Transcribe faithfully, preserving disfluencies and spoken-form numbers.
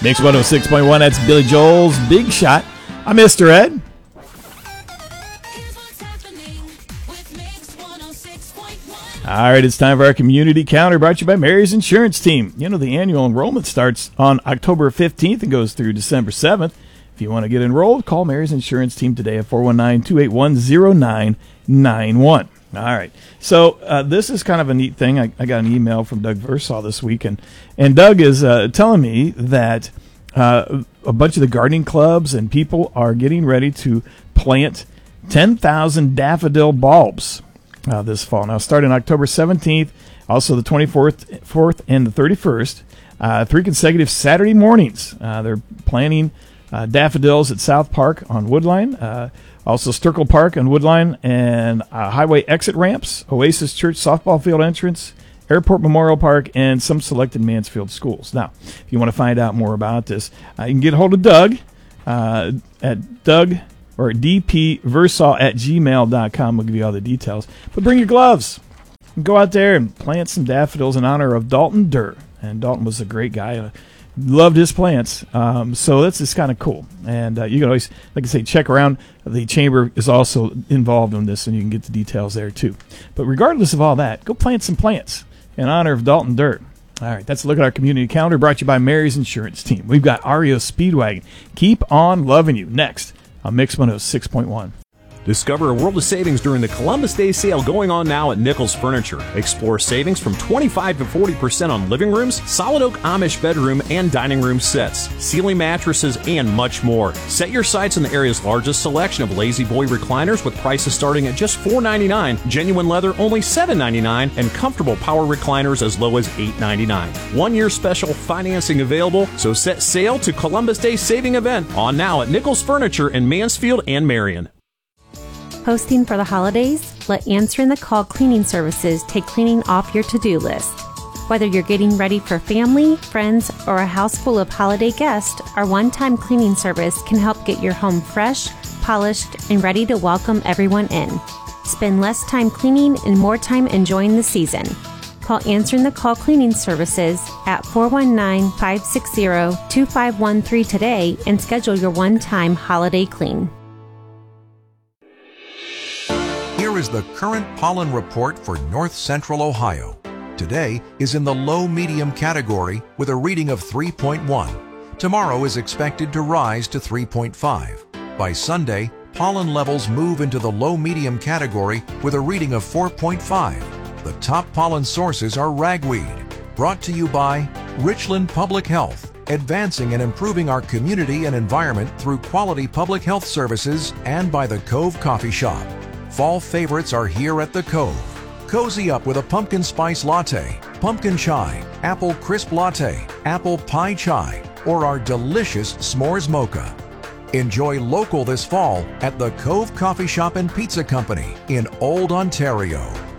Mix one oh six point one, that's Billy Joel's Big Shot. I'm Mister Ed. All right, it's time for our community counter brought to you by Mary's Insurance Team. You know, the annual enrollment starts on October fifteenth and goes through December seventh. If you want to get enrolled, call Mary's Insurance Team today at four one nine, two eight one, zero nine nine one. All right, so uh, this is kind of a neat thing. I, I got an email from Doug Versaw this week, and, and Doug is uh, telling me that uh, a bunch of the gardening clubs and people are getting ready to plant ten thousand daffodil bulbs Uh, this fall. Now, starting October seventeenth, also the twenty-fourth fourth, and the thirty-first, uh, three consecutive Saturday mornings. Uh, they're planting uh, daffodils at South Park on Woodline, uh, also Sturkle Park on Woodline, and uh, highway exit ramps, Oasis Church softball field entrance, Airport Memorial Park, and some selected Mansfield schools. Now, if you want to find out more about this, uh, you can get a hold of Doug uh, at Doug or dpversaw at gmail dot com. We'll give you all the details. But bring your gloves. Go out there and plant some daffodils in honor of Dalton Durr. And Dalton was a great guy. Uh, loved his plants. Um, so that's just kind of cool. And uh, you can always, like I say, check around. The chamber is also involved in this, and you can get the details there too. But regardless of all that, go plant some plants in honor of Dalton Durr. All right, that's a look at our community calendar brought to you by Mary's Insurance Team. We've got R E O Speedwagon. Keep on loving you. Next on Mix one oh six point one. Discover a world of savings during the Columbus Day sale going on now at Nichols Furniture. Explore savings from twenty-five to forty percent on living rooms, solid oak Amish bedroom and dining room sets, ceiling mattresses, and much more. Set your sights on the area's largest selection of Lazy Boy recliners with prices starting at just four ninety-nine, genuine leather only seven ninety-nine, and comfortable power recliners as low as eight ninety-nine. One-year special financing available, so set sail to Columbus Day saving event on now at Nichols Furniture in Mansfield and Marion. Hosting for the holidays? Let Answering the Call Cleaning Services take cleaning off your to-do list. Whether you're getting ready for family, friends, or a house full of holiday guests, our one-time cleaning service can help get your home fresh, polished, and ready to welcome everyone in. Spend less time cleaning and more time enjoying the season. Call Answering the Call Cleaning Services at four one nine, five six zero, two five one three today and schedule your one-time holiday clean. Here is the current pollen report for north central Ohio. Today is in the low-medium category with a reading of three point one. Tomorrow is expected to rise to three point five. By Sunday, pollen levels move into the low-medium category with a reading of four point five. The top pollen sources are ragweed. Brought to you by Richland Public Health, advancing and improving our community and environment through quality public health services, and by the Cove Coffee Shop. Fall favorites are here at the Cove. Cozy up with a pumpkin spice latte, pumpkin chai, apple crisp latte, apple pie chai, or our delicious s'mores mocha. Enjoy local this fall at the Cove Coffee Shop and Pizza Company in Old Ontario.